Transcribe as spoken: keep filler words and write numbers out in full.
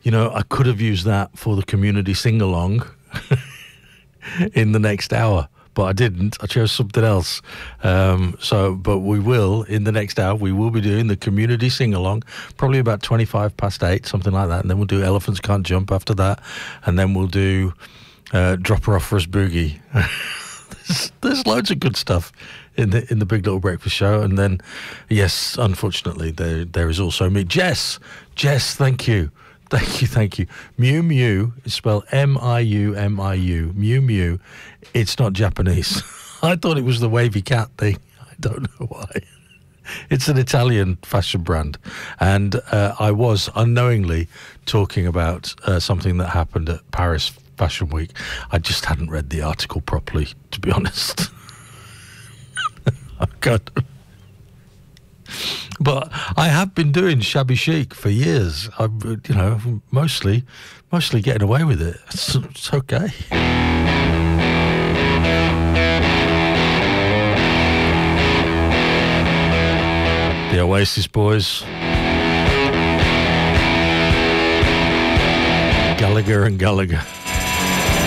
you know, I could have used that for the community sing-along in the next hour, but I didn't. I chose something else. Um, so, but we will, in the next hour, we will be doing the community sing-along, probably about twenty-five past eight, something like that. And then we'll do Elephants Can't Jump after that. And then we'll do uh, Drop Her Off for Us Boogie. there's, there's loads of good stuff in the in the Big Little Breakfast Show. And then, yes, unfortunately, there there is also me. Jess, Jess, thank you. Thank you, thank you. Mew Mew is spelled M I U M I U. Mew Mew. It's not Japanese. I thought it was the wavy cat thing. I don't know why. It's an Italian fashion brand. And uh, I was unknowingly talking about uh, something that happened at Paris Fashion Week. I just hadn't read the article properly, to be honest. Oh, God. But I have been doing shabby chic for years. I'm, you know, mostly, mostly getting away with it. It's, it's okay. The Oasis boys, Gallagher and Gallagher.